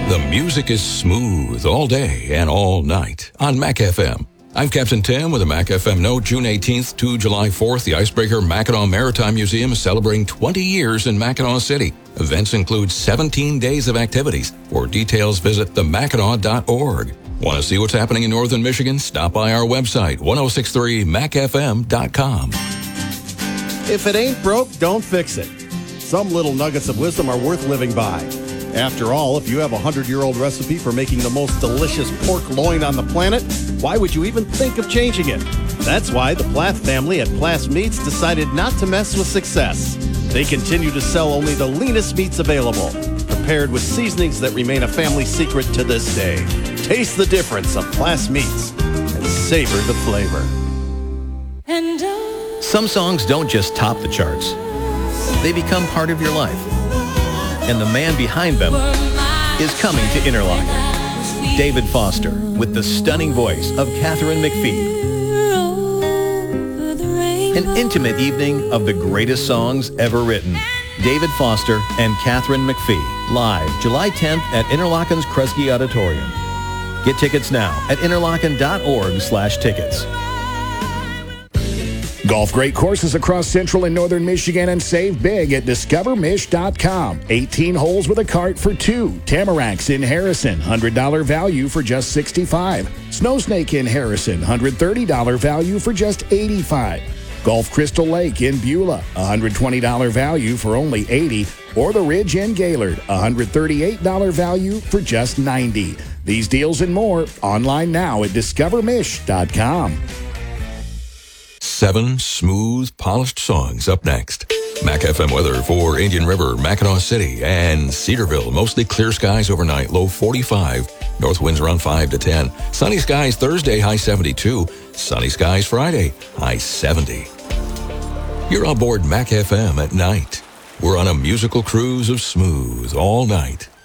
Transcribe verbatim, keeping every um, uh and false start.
The music is smooth all day and all night on Mac F M. I'm Captain Tim with a Mac F M note. June eighteenth to July fourth, the Icebreaker Mackinac Maritime Museum is celebrating twenty years in Mackinac City. Events include seventeen days of activities. For details, visit the mackinac dot org. Want to see what's happening in Northern Michigan? Stop by our website, ten sixty-three mac f m dot com. If it ain't broke, don't fix it. Some little nuggets of wisdom are worth living by. After all, if you have a hundred-year-old recipe for making the most delicious pork loin on the planet, why would you even think of changing it? That's why the Plath family at Plath Meats decided not to mess with success. They continue to sell only the leanest meats available, prepared with seasonings that remain a family secret to this day. Taste the difference of Plath Meats and savor the flavor. Some songs don't just top the charts. They become part of your life. And the man behind them is coming to Interlochen. David Foster with the stunning voice of Katharine McPhee. An intimate evening of the greatest songs ever written. David Foster and Katharine McPhee, live July tenth at Interlochen's Kresge Auditorium. Get tickets now at interlochen dot org slash tickets. Golf great courses across central and northern Michigan and save big at discover mich dot com. eighteen holes with a cart for two. Tamaracks in Harrison, one hundred dollars value for just sixty-five dollars. Snow Snake in Harrison, one hundred thirty dollars value for just eighty-five dollars. Golf Crystal Lake in Beulah, one hundred twenty dollars value for only eighty dollars. Or the Ridge in Gaylord, one hundred thirty-eight dollars value for just ninety dollars. These deals and more online now at discover mich dot com. Seven smooth, polished songs up next. Mac F M weather for Indian River, Mackinac City, and Cedarville. Mostly clear skies overnight, low forty-five. North winds around five to ten. Sunny skies Thursday, high seventy-two. Sunny skies Friday, high seventy. You're on board Mac F M at night. We're on a musical cruise of smooth all night.